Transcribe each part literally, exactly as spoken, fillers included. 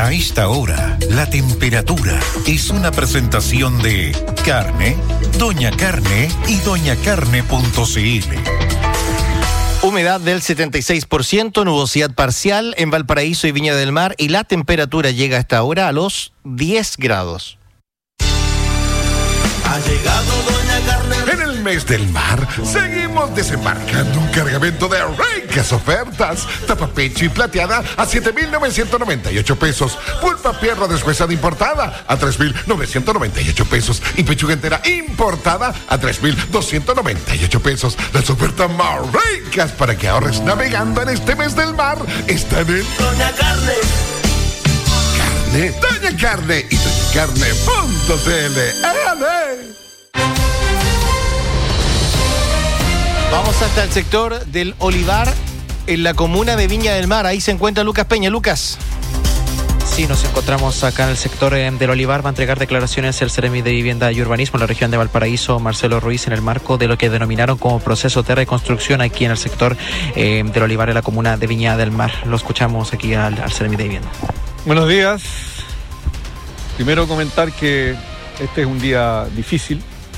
A esta hora, la temperatura es una presentación de Carne, Doña Carne y doña carne punto c l. Humedad del setenta y seis por ciento, nubosidad parcial en Valparaíso y Viña del Mar, y la temperatura llega a esta hora a los diez grados. Ha llegado Doña Carne. En el mes del mar, seguimos desembarcando un cargamento de ricas ofertas. Tapa pecho y plateada a siete mil novecientos noventa y ocho pesos. Pulpa pierna deshuesada importada a tres mil novecientos noventa y ocho pesos. Y pechuga entera importada a tres mil doscientos noventa y ocho pesos. Las ofertas más ricas para que ahorres navegando en este mes del mar están en Doña Carne. Carne, Doña Carne y doña carne punto c l. Vamos hasta el sector del Olivar, en la comuna de Viña del Mar. Ahí se encuentra Lucas Peña. Lucas. Sí, nos encontramos acá en el sector eh, del Olivar. Va a entregar declaraciones el Seremi de Vivienda y Urbanismo en la región de Valparaíso, Marcelo Ruiz, en el marco de lo que denominaron como proceso de reconstrucción aquí en el sector eh, del Olivar, en la comuna de Viña del Mar. Lo escuchamos aquí al, al Seremi de Vivienda. Buenos días. Primero comentar que este es un día difícil.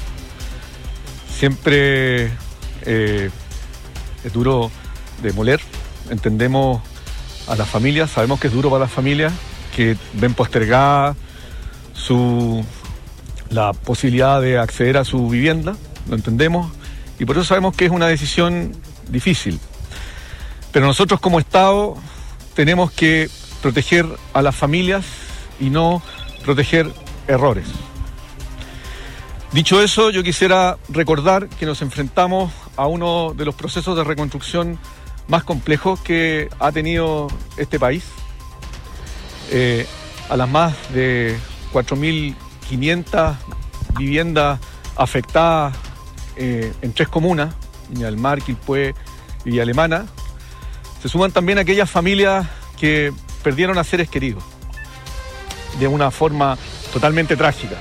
Siempre eh, es duro de moler. Entendemos a las familias, sabemos que es duro para las familias que ven postergada su, la posibilidad de acceder a su vivienda, lo entendemos, y por eso sabemos que es una decisión difícil. Pero nosotros como Estado tenemos que proteger a las familias y no proteger errores. Dicho eso, yo quisiera recordar que nos enfrentamos a uno de los procesos de reconstrucción más complejos que ha tenido este país. Eh, a las más de cuatro mil quinientas viviendas afectadas eh, en tres comunas, Viña del Mar, Quilpué y Villa Alemana, se suman también aquellas familias que perdieron a seres queridos de una forma totalmente trágica.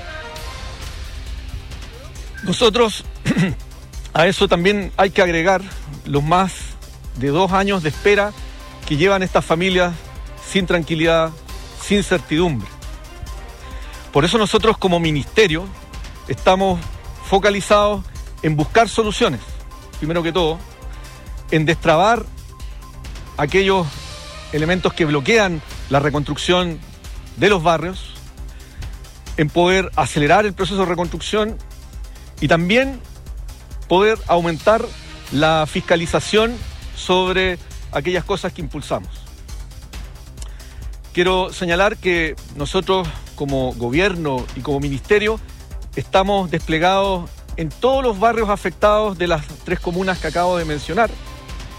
Nosotros a eso también hay que agregar los más de dos años de espera que llevan estas familias sin tranquilidad, sin certidumbre. Por eso nosotros como ministerio estamos focalizados en buscar soluciones, primero que todo, en destrabar aquellos elementos que bloquean la reconstrucción de los barrios, en poder acelerar el proceso de reconstrucción y también poder aumentar la fiscalización sobre aquellas cosas que impulsamos. Quiero señalar que nosotros como gobierno y como ministerio estamos desplegados en todos los barrios afectados de las tres comunas que acabo de mencionar.